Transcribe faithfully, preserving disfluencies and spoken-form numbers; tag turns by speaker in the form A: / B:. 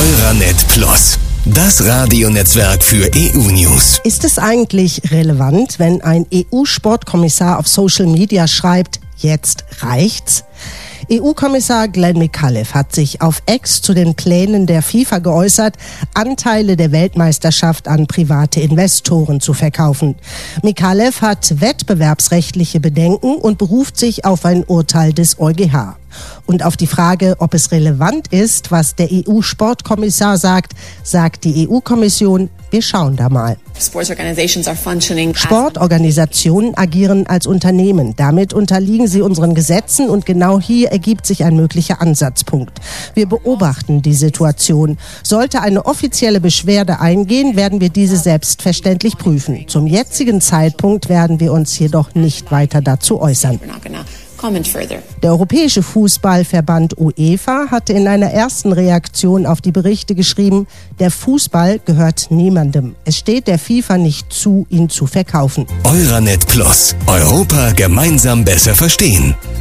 A: Euranet Plus, das Radionetzwerk für E U-News.
B: Ist es eigentlich relevant, wenn ein E U-Sportkommissar auf Social Media schreibt, jetzt reicht's? E U-Kommissar Glenn Micallef hat sich auf X zu den Plänen der FIFA geäußert, Anteile der Weltmeisterschaft an private Investoren zu verkaufen. Micallef hat wettbewerbsrechtliche Bedenken und beruft sich auf ein Urteil des EuGH. Und auf die Frage, ob es relevant ist, was der E U-Sportkommissar sagt, sagt die E U-Kommission, wir schauen da mal. Sportorganisationen agieren als Unternehmen. Damit unterliegen sie unseren Gesetzen und genau hier ergibt sich ein möglicher Ansatzpunkt. Wir beobachten die Situation. Sollte eine offizielle Beschwerde eingehen, werden wir diese selbstverständlich prüfen. Zum jetzigen Zeitpunkt werden wir uns jedoch nicht weiter dazu äußern. Der Europäische Fußballverband UEFA hatte in einer ersten Reaktion auf die Berichte geschrieben, der Fußball gehört niemandem. Es steht der FIFA nicht zu, ihn zu verkaufen.
A: Euranet Plus. Europa gemeinsam besser verstehen.